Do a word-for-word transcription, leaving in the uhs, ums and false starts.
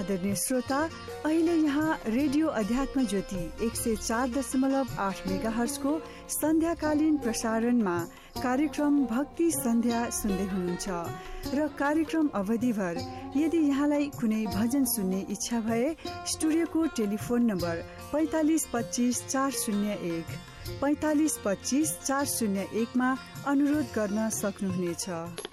आदरणीय श्रोता, अहिले यहाँ रेडियो अध्यात्म ज्योति एक सय चार दशमलव आठ मेगा हर्जको सन्ध्याकालीन प्रसारणमा कार्यक्रम भक्ति सन्ध्या सुन्दै हुनुहुन्छ। र कार्यक्रम अवधिभर यदि यहाँलाई कुनै भजन सुन्ने इच्छा भए स्टुडियोको टेलिफोन नम्बर पैंतालिस पच्चीस चार शून्य एक पैंतालिस पच्चीस चार शून्य एकमा अनुरोध गर्न सक्नुहुनेछ।